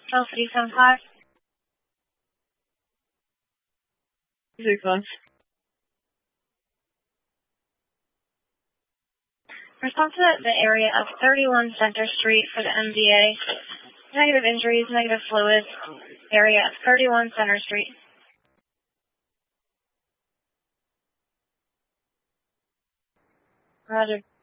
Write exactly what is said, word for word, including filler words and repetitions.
Oh, three seven five. Six months. Response to the area of thirty-one Center Street for the M D A. Negative injuries, negative fluids. Area of thirty-one Center Street. Roger.